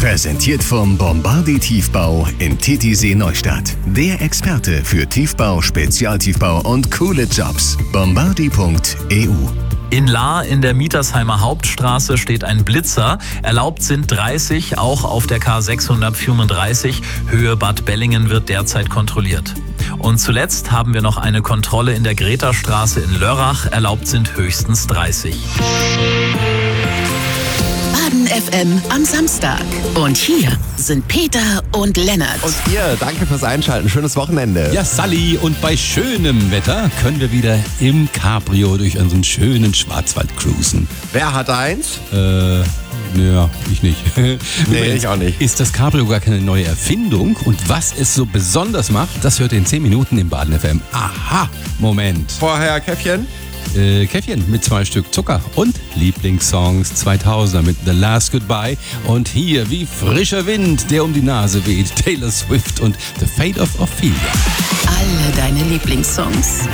Präsentiert vom Bombardier Tiefbau in Titisee Neustadt. Der Experte für Tiefbau, Spezialtiefbau und coole Jobs. Bombardier.eu. In Lahr in der Mietersheimer Hauptstraße steht ein Blitzer. Erlaubt sind 30, auch auf der K635. Höhe Bad Bellingen wird derzeit kontrolliert. Und zuletzt haben wir noch eine Kontrolle in der Gretastraße in Lörrach. Erlaubt sind höchstens 30. Baden FM am Samstag. Und hier sind Peter und Lennart. Und ihr, danke fürs Einschalten. Schönes Wochenende. Ja, Sally, und bei schönem Wetter können wir wieder im Cabrio durch unseren schönen Schwarzwald cruisen. Wer hat eins? Ja, ich nicht. Nee, ich auch nicht. Ist das Cabrio gar keine neue Erfindung? Und was es so besonders macht, das hört ihr in 10 Minuten im Baden FM. Aha, Moment. Vorher Käffchen? Käffchen mit 2 Stück Zucker und Lieblingssongs 2000er mit The Last Goodbye und hier wie frischer Wind, der um die Nase weht, Taylor Swift und The Fate of Ophelia. Alle deine Lieblingssongs.